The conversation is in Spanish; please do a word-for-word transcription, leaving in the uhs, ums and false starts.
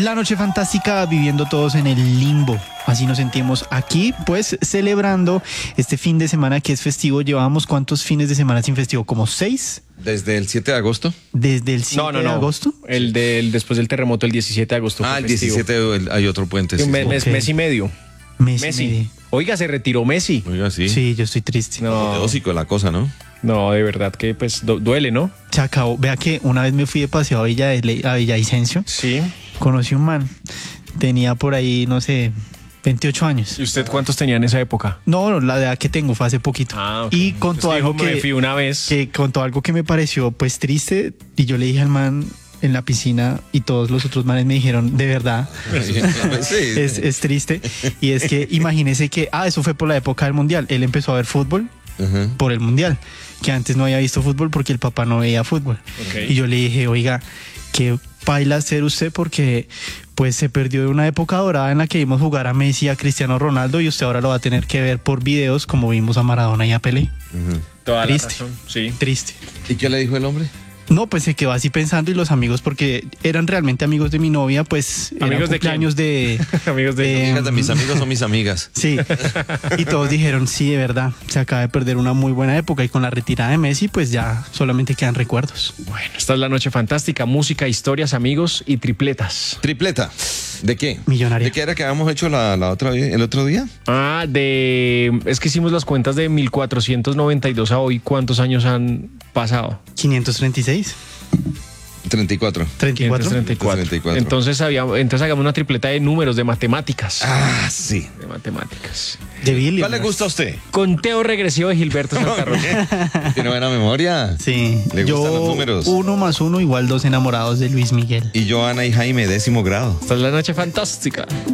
La noche fantástica, viviendo todos en el limbo. Así nos sentimos aquí, pues celebrando este fin de semana que es festivo. Llevamos ¿cuántos fines de semana sin festivo? ¿Como seis? ¿Desde el siete de agosto? ¿Desde el siete No, no, de no. agosto? El del después del terremoto, el diecisiete de agosto. Ah, fue el festivo. diecisiete el- hay otro puente. Sí, Un mes, sí. mes- Ok. mes y medio. Mes y Messi. medio. Oiga, se retiró Messi. Oiga, sí. Sí, yo estoy triste. No, Apoteósico la cosa, ¿no? no, de verdad que pues du- duele, ¿no? Se acabó. Vea que una vez me fui de paseo a, Villa, a Villavicencio. Sí. Conocí un man. Tenía por ahí, no sé, veintiocho años. ¿Y usted cuántos tenía en esa época? No, no, la edad que tengo fue hace poquito. Ah, ok. Y contó Usted algo dijo, me que, fui una vez. que contó algo que me pareció pues triste. Y yo le dije al man en la piscina y todos los otros manes me dijeron, de verdad, Sí. es, es triste. Y es que imagínese que, ah, eso fue por la época del mundial. Él empezó a ver fútbol Ajá. por el mundial, que antes no había visto fútbol porque el papá no veía fútbol. Ok. Y yo le dije, oiga, qué paila ser usted porque pues se perdió de una época dorada en la que vimos jugar a Messi y a Cristiano Ronaldo y usted ahora lo va a tener que ver por videos como vimos a Maradona y a Pelé. Ajá. Toda la Triste. razón, sí. Triste. ¿Y qué le dijo el hombre? No, pues se quedó así pensando y los amigos, porque eran realmente amigos de mi novia, pues eran ¿Amigos de quién? cumpleaños de... Amigos de... Eh, Fíjate, mis amigos son mis amigas. Sí, y todos dijeron, sí, de verdad, se acaba de perder una muy buena época y con la retirada de Messi, pues ya solamente quedan recuerdos. Bueno, esta es la noche fantástica. Música, historias, amigos y tripletas. Tripleta. ¿De qué? Millonaria. ¿De qué era que habíamos hecho la, la otra vez, el otro día? Ah, de... Es que hicimos las cuentas de mil cuatrocientos noventa y dos a hoy. ¿Cuántos años han pasado? quinientos treinta y seis, treinta y cuatro. treinta y cuatro. quinientos treinta y cuatro. treinta y cuatro. Entonces, había, entonces hagamos una tripleta de números, de matemáticas. Ah, sí. De matemáticas. De Billy. ¿Cuál le gusta a usted? Conteo regresivo de Gilberto Santa Rosa. Tiene buena memoria. Sí, ¿Le yo gustan los números? uno más uno igual dos enamorados de Luis Miguel. Y yo, Ana y Jaime, décimo grado. Esta es la noche fantástica.